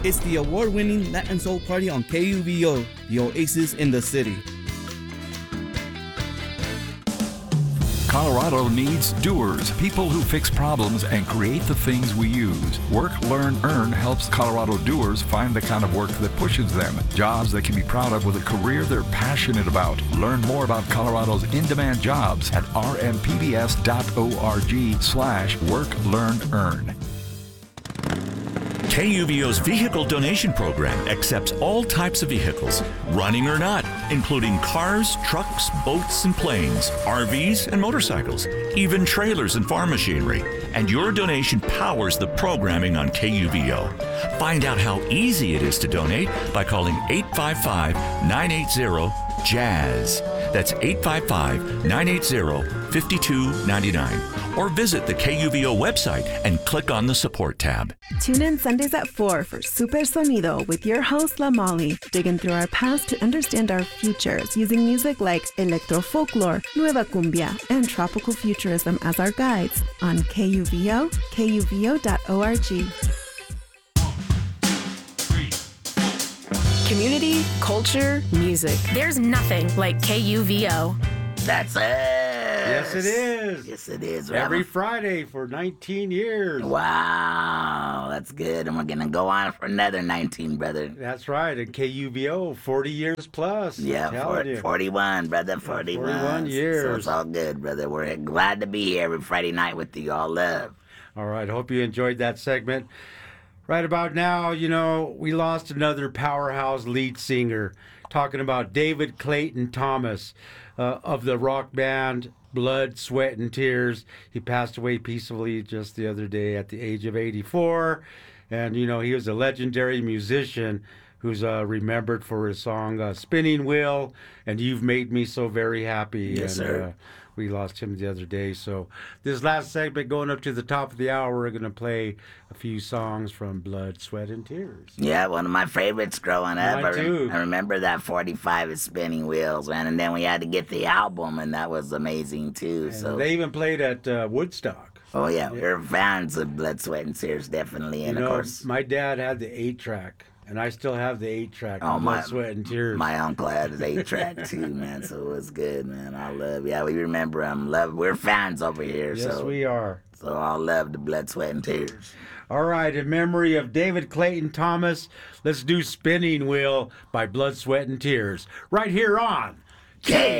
It's the award-winning Latin Soul Party on KUVO, the oasis in the city. Colorado needs doers, people who fix problems and create the things we use. Work, Learn, Earn helps Colorado doers find the kind of work that pushes them, jobs they can be proud of with a career they're passionate about. Learn more about Colorado's in-demand jobs at rmpbs.org/Work, Learn, Earn. KUVO's vehicle donation program accepts all types of vehicles, running or not, including cars, trucks, boats, and planes, RVs, and motorcycles, even trailers and farm machinery. And your donation powers the programming on KUVO. Find out how easy it is to donate by calling 855-980-JAZZ. That's 855-980-5299. Or visit the KUVO website and click on the support tab. Tune in Sundays at 4 for Super Sonido with your host, La Molly, digging through our past to understand our futures using music like electro folklore, nueva cumbia, and tropical futurism as our guides on KUVO, KUVO.org. Community, culture, music. There's nothing like KUVO. That's it. Yes, it is. Yes, it is. Every Friday for 19 years. Wow, that's good. And we're going to go on for another 19, brother. That's right. And KUVO, 40 years plus. Yeah, 41, brother, 41. 41 years. So it's all good, brother. We're glad to be here every Friday night with you. All love. All right. Hope you enjoyed that segment. Right about now, we lost another powerhouse lead singer. Talking about David Clayton Thomas of the rock band Blood, Sweat, and Tears. He passed away peacefully just the other day at the age of 84. And, he was a legendary musician who's remembered for his song Spinning Wheel and You've Made Me So Very Happy. Yes, sir. We lost him the other day. So this last segment, going up to the top of the hour, we're going to play a few songs from Blood, Sweat, and Tears. Yeah, one of my favorites growing up. Mine too. I remember that 45 is Spinning Wheels, man. And then we had to get the album, and that was amazing, too. And so they even played at Woodstock. Oh, yeah. We're fans of Blood, Sweat, and Tears, definitely. And, of course, my dad had the 8-track. And I still have the 8-track. Blood, Sweat, and Tears. My uncle had his 8-track too, man. So it was good, man. I love. Yeah, we remember him. We're fans over here. Yes, we are. So I love the Blood, Sweat, and Tears. All right, in memory of David Clayton Thomas, let's do Spinning Wheel by Blood, Sweat, and Tears right here on K.